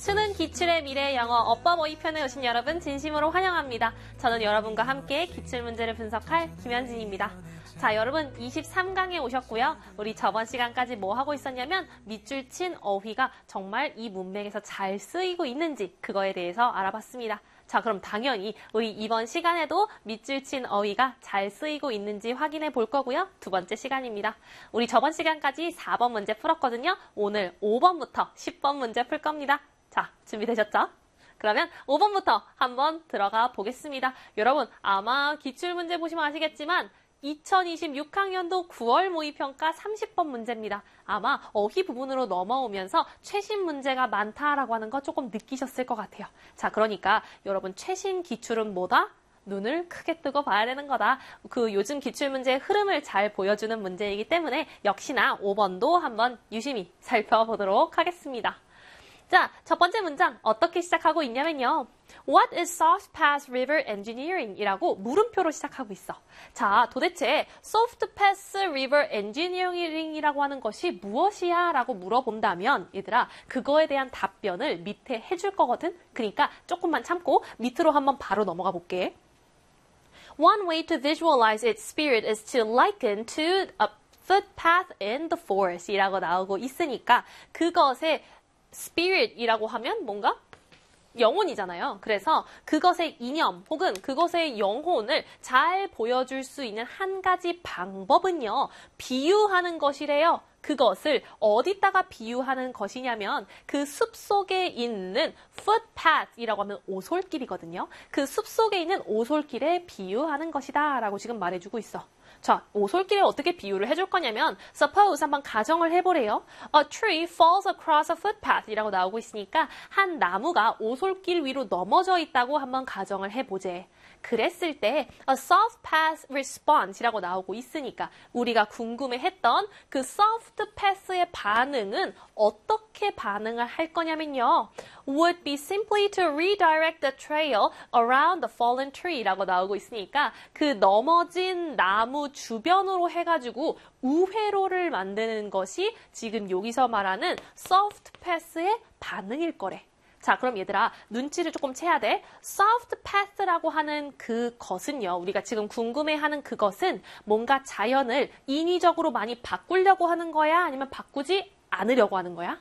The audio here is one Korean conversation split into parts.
수능 기출의 미래 영어 어법 모의편에 오신 여러분 진심으로 환영합니다. 저는 여러분과 함께 기출문제를 분석할 김현진입니다. 자, 여러분 23강에 오셨고요. 우리 저번 시간까지 뭐 하고 있었냐면 밑줄 친 어휘가 정말 이 문맥에서 잘 쓰이고 있는지 그거에 대해서 알아봤습니다. 자, 그럼 당연히 우리 이번 시간에도 밑줄 친 어휘가 잘 쓰이고 있는지 확인해 볼 거고요. 두 번째 시간입니다. 우리 저번 시간까지 4번 문제 풀었거든요. 오늘 5번부터 10번 문제 풀 겁니다. 자, 준비되셨죠? 그러면 5번부터 한번 들어가 보겠습니다. 여러분, 아마 기출문제 보시면 아시겠지만 2026학년도 9월 모의평가 30번 문제입니다. 아마 어휘 부분으로 넘어오면서 최신 문제가 많다라고 하는 거 조금 느끼셨을 것 같아요. 자, 그러니까 여러분 최신 기출은 뭐다? 눈을 크게 뜨고 봐야 되는 거다. 그 요즘 기출문제의 흐름을 잘 보여주는 문제이기 때문에 역시나 5번도 한번 유심히 살펴보도록 하겠습니다. 자, 첫 번째 문장 어떻게 시작하고 있냐면요. What is Soft Path River Engineering? 이라고 물음표로 시작하고 있어. 자, 도대체 Soft Path River Engineering이라고 하는 것이 무엇이야? 라고 물어본다면 얘들아, 그거에 대한 답변을 밑에 해줄 거거든? 그러니까 조금만 참고 밑으로 한번 바로 넘어가 볼게. One way to visualize its spirit is to liken to a footpath in the forest 이라고 나오고 있으니까 그것의 spirit이라고 하면 뭔가 영혼이잖아요. 그래서 그것의 이념 혹은 그것의 영혼을 잘 보여줄 수 있는 한 가지 방법은요. 비유하는 것이래요. 그것을 어디다가 비유하는 것이냐면 그 숲속에 있는 footpath이라고 하면 오솔길이거든요. 그 숲속에 있는 오솔길에 비유하는 것이다 라고 지금 말해주고 있어. 자, 오솔길에 어떻게 비유를 해줄 거냐면 suppose 한번 가정을 해보래요. A tree falls across a footpath 이라고 나오고 있으니까 한 나무가 오솔길 위로 넘어져 있다고 한번 가정을 해보재. 그랬을 때 a soft path response 이라고 나오고 있으니까 우리가 궁금해했던 그 soft path의 반응은 어떻게 반응을 할 거냐면요. would be simply to redirect the trail around the fallen tree 라고 나오고 있으니까 그 넘어진 나무 주변으로 해가지고 우회로를 만드는 것이 지금 여기서 말하는 soft path의 반응일 거래. 자, 그럼 얘들아, 눈치를 조금 채야 돼. soft path라고 하는 그것은요, 우리가 지금 궁금해하는 그것은 뭔가 자연을 인위적으로 많이 바꾸려고 하는 거야? 아니면 바꾸지 않으려고 하는 거야?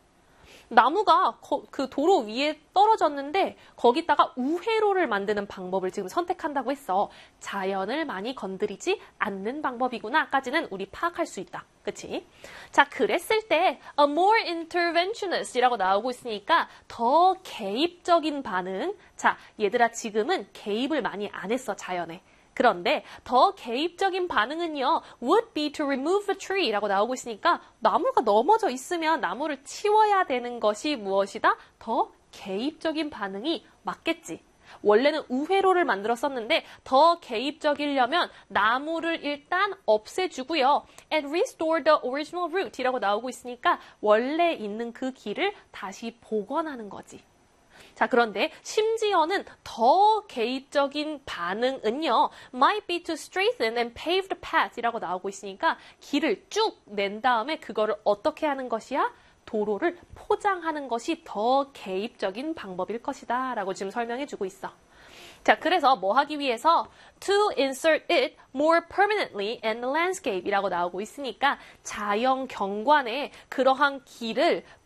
나무가 그 도로 위에 떨어졌는데 거기다가 우회로를 만드는 방법을 지금 선택한다고 했어. 자연을 많이 건드리지 않는 방법이구나까지는 우리 파악할 수 있다. 그치? 자, 그랬을 때 a more interventionist 이라고 나오고 있으니까 더 개입적인 반응. 자, 얘들아 지금은 개입을 많이 안 했어, 자연에. 그런데 더 개입적인 반응은요. would be to remove a tree 라고 나오고 있으니까 나무가 넘어져 있으면 나무를 치워야 되는 것이 무엇이다? 더 개입적인 반응이 맞겠지. 원래는 우회로를 만들었었는데 더 개입적이려면 나무를 일단 없애주고요. and restore the original route 이라고 나오고 있으니까 원래 있는 그 길을 다시 복원하는 거지. 자, 그런데 심지어는 더 개입적인 반응은요. might be to straighten and pave the path 이라고 나오고 있으니까 길을 쭉 낸 다음에 그거를 어떻게 하는 것이야? 도로를 포장하는 것이 더 개입적인 방법일 것이다 라고 지금 설명해 주고 있어. 자, 그래서 뭐 하기 위해서 to insert it more permanently in the landscape 이라고 나오고 있으니까 자연 경관에 그러한 길을